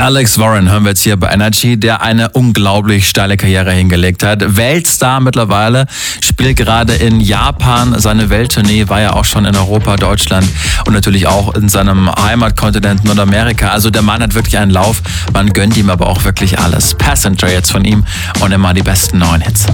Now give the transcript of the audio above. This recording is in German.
Alex Warren hören wir jetzt hier bei Energy, der eine unglaublich steile Karriere hingelegt hat. Weltstar mittlerweile, spielt gerade in Japan seine Welttournee, war ja auch schon in Europa, Deutschland und natürlich auch in seinem Heimatkontinent Nordamerika. Also der Mann hat wirklich einen Lauf, man gönnt ihm aber auch wirklich alles. Passenger jetzt von ihm und immer die besten neuen Hits.